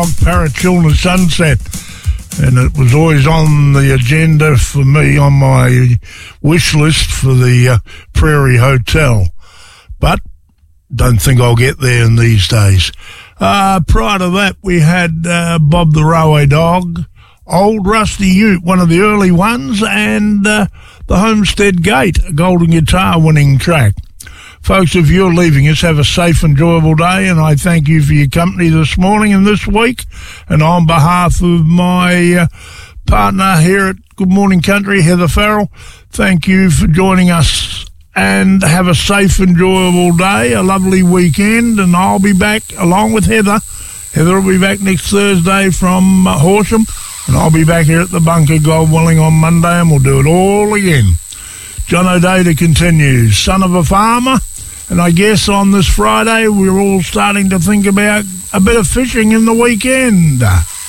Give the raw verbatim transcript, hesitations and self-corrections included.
Dog, Parachilna Sunset. And it was always on the agenda for me on my wish list for the uh, Prairie Hotel. But don't think I'll get there in these days. Uh, prior to that, we had uh, Bob the Railway Dog, Old Rusty Ute, one of the early ones, and uh, the Homestead Gate, a Golden Guitar winning track. Folks, if you're leaving us, have a safe, enjoyable day, and I thank you for your company this morning and this week. And on behalf of my uh, partner here at Good Morning Country, Heather Farrell, thank you for joining us, and have a safe, enjoyable day, a lovely weekend, and I'll be back along with Heather. Heather will be back next Thursday from uh, Horsham, and I'll be back here at the Bunker, God willing, on Monday, and we'll do it all again. John O'Data continues, son of a farmer, and I guess on this Friday we're all starting to think about a bit of fishing in the weekend.